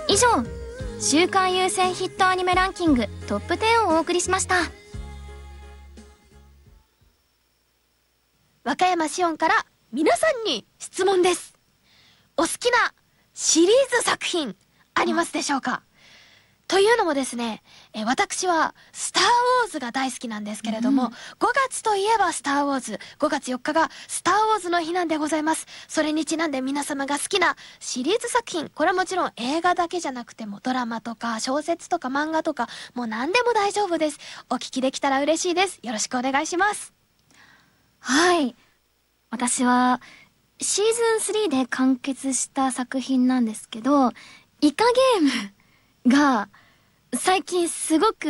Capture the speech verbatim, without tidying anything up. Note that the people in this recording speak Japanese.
以上、週間優先ヒットアニメランキングトップじゅうをお送りしました。 和歌山シオンから皆さんに質問です。お好きなシリーズ作品ありますでしょうか？というのもですね、え私はスターウォーズが大好きなんですけれども、うん、ごがつといえばスターウォーズ、ごがつよっかがスターウォーズの日なんでございます。それにちなんで皆様が好きなシリーズ作品、これはもちろん映画だけじゃなくてもドラマとか小説とか漫画とかもう何でも大丈夫です。お聞きできたら嬉しいです。よろしくお願いします。 はい、私はシーズンスリーで完結した作品なんですけど、イカゲームが最近すごく